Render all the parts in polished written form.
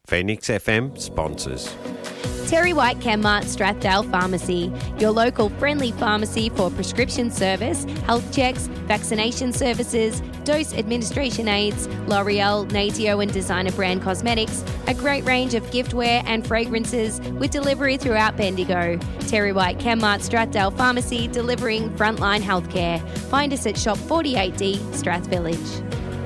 Phoenix FM sponsors. Terry White Chemmart Strathdale Pharmacy, your local friendly pharmacy for prescription service, health checks, vaccination services, dose administration aids, L'Oreal, Natio and designer brand cosmetics, a great range of giftware and fragrances with delivery throughout Bendigo. Terry White Chemmart Strathdale Pharmacy, delivering frontline healthcare. Find us at Shop 48D, Strath Village.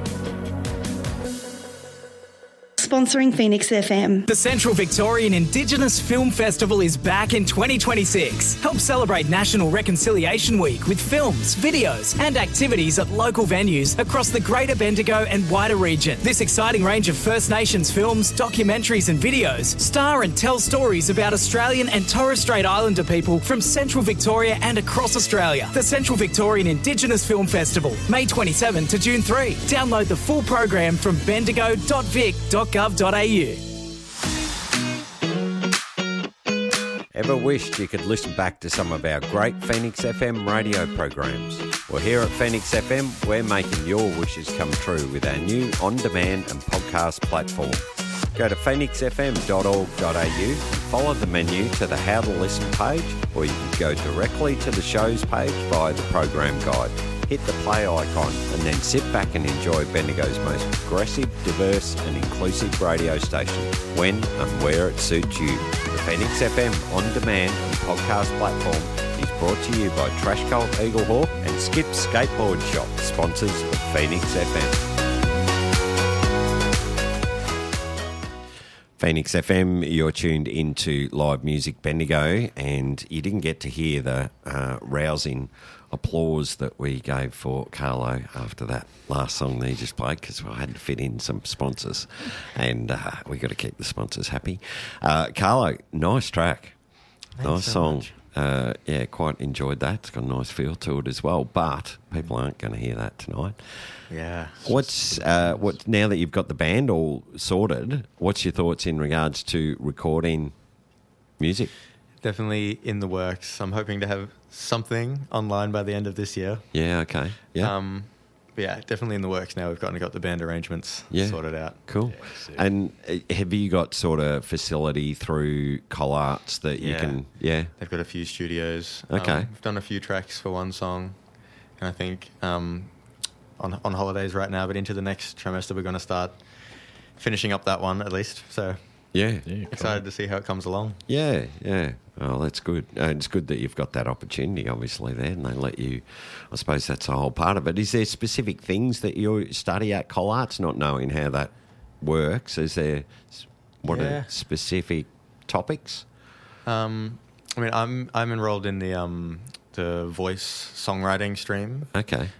Sponsoring Phoenix FM. The Central Victorian Indigenous Film Festival is back in 2026. Help celebrate National Reconciliation Week with films, videos and activities at local venues across the Greater Bendigo and wider region. This exciting range of First Nations films, documentaries and videos star and tell stories about Australian and Torres Strait Islander people from Central Victoria and across Australia. The Central Victorian Indigenous Film Festival, May 27 to June 3. Download the full program from bendigo.vic.gov.au. Ever wished you could listen back to some of our great Phoenix FM radio programs? Well, here at Phoenix FM, we're making your wishes come true with our new on-demand and podcast platform. Go to phoenixfm.org.au, follow the menu to the How to Listen page, or you can go directly to the shows page via the program guide. Hit the play icon and then sit back and enjoy Bendigo's most progressive, diverse and inclusive radio station when and where it suits you. The Phoenix FM on-demand and podcast platform is brought to you by Trash Cult Eaglehawk and Skip's Skateboard Shop, sponsors of Phoenix FM. Phoenix FM, you're tuned into Live Music Bendigo, and you didn't get to hear the rousing applause that we gave for Carlo after that last song that he just played, because I had to fit in some sponsors, and we got to keep the sponsors happy. Carlo, nice track. Thanks nice so song. much. Yeah, quite enjoyed that. It's got a nice feel to it as well, but people aren't going to hear that tonight. Yeah. What now that you've got the band all sorted, what's your thoughts in regards to recording music? Definitely in the works. I'm hoping to have something online by the end of this year. Yeah, okay. Yeah. But yeah, definitely in the works now. We've got the band arrangements sorted out. Cool. Yeah, and have you got sort of facility through Collarts that you can... Yeah. They've got a few studios. Okay. We've done a few tracks for one song. And I think on holidays right now, but into the next trimester we're going to start finishing up that one at least. So... Yeah. Excited to see how it comes along. Yeah. Oh, that's good. It's good that you've got that opportunity, obviously, there, and they let you... I suppose that's the whole part of it. Is there specific things that you study at Collarts, not knowing how that works? Is there... What are specific topics? I mean, I'm enrolled in the voice songwriting stream. Okay.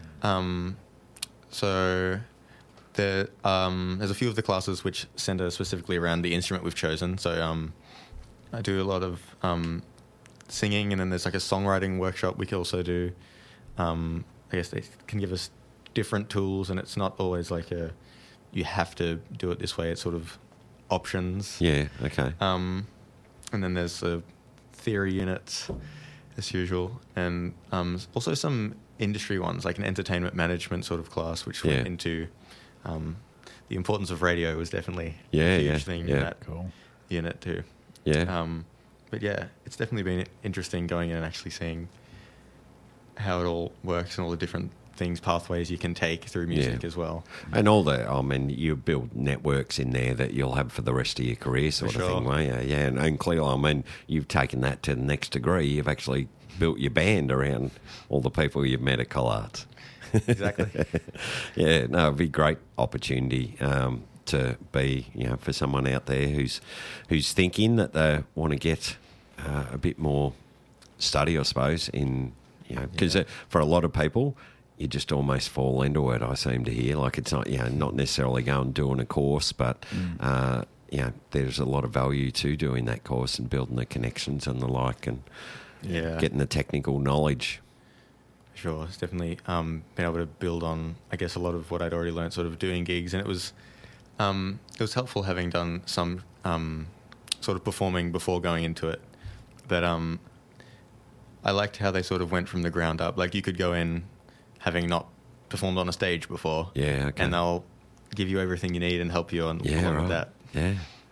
So... there's a few of the classes which center specifically around the instrument we've chosen. So I do a lot of singing, and then there's like a songwriting workshop we can also do. I guess they can give us different tools, and it's not always like you have to do it this way. It's sort of options. Yeah, okay. And then there's the theory units, as usual, and also some industry ones, like an entertainment management sort of class, which went into... the importance of radio was definitely a huge thing in that unit too. Yeah. But yeah, it's definitely been interesting going in and actually seeing how it all works and all the different things, pathways you can take through music as well. And you build networks in there that you'll have for the rest of your career sort of thing, won't you? Yeah, and clearly, you've taken that to the next degree. You've actually built your band around all the people you've met at Collarts. Exactly. Yeah, no, it'd be a great opportunity to be, for someone out there who's thinking that they want to get a bit more study, I suppose, because for a lot of people, you just almost fall into it. I seem to hear like it's not, not necessarily going and doing a course, but there's a lot of value to doing that course and building the connections and the like, and getting the technical knowledge. Sure, it's definitely been able to build on, I guess, a lot of what I'd already learned sort of doing gigs, and it was helpful having done some sort of performing before going into it. But I liked how they sort of went from the ground up. Like you could go in having not performed on a stage before, and they'll give you everything you need and help you on along with that. Yeah.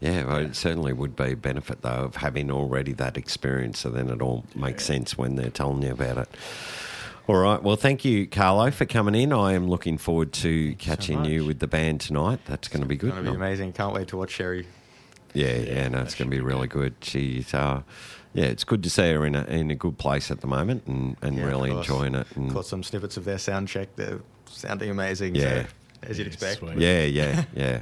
Yeah, well, it certainly would be a benefit, though, of having already that experience, so then it all makes sense when they're telling you about it. All right. Well, thank you, Carlo, for coming in. I am looking forward to catching you with the band tonight. That's going to be good. It's going to be amazing. Can't wait to watch Sherry. Yeah, no, it's going to be really good. She's, it's good to see her in a good place at the moment and really enjoying it. And caught some snippets of their sound check. They're sounding amazing. Yeah. So, as you'd expect. Sweet. Yeah.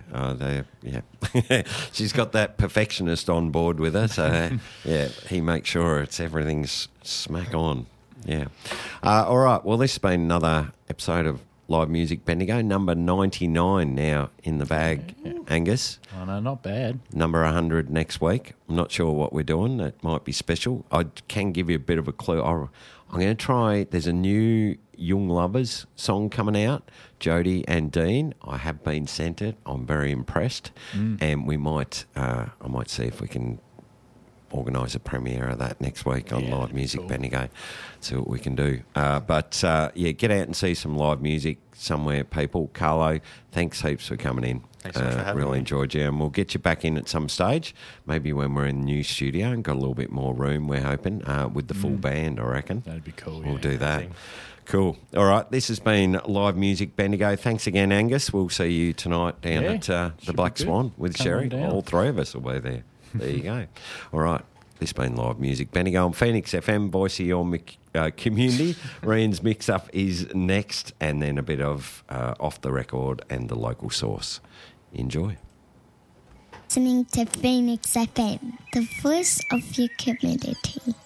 She's got that perfectionist on board with her, so he makes sure everything's smack on. Yeah. All right. Well, this has been another episode of Live Music Bendigo, number 99 now in the bag, Angus. Oh, no, not bad. Number 100 next week. I'm not sure what we're doing. It might be special. I can give you a bit of a clue. I'm going to try, there's a new Young Lovers song coming out, Jody and Dean. I have been sent it. I'm very impressed. And we might, I might see if we can organise a premiere of that next week on Live Music Bendigo. See what we can do. But get out and see some live music somewhere, people. Carlo, thanks heaps for coming in. Thanks so much for having me. Really enjoyed you. And we'll get you back in at some stage, maybe when we're in the new studio and got a little bit more room, we're hoping, with the full band, I reckon. That'd be cool. We'll do that. Cool. All right, this has been Live Music Bendigo. Thanks again, Angus. We'll see you tonight down at the Black Swan with Sherry. All three of us will be there. There you go. All right. This has been Live Music Bendigo on Phoenix FM, voice of your community. Ryan's mix-up is next, and then a bit of Off the Record and The Local Source. Enjoy. Listening to Phoenix FM, the voice of your community.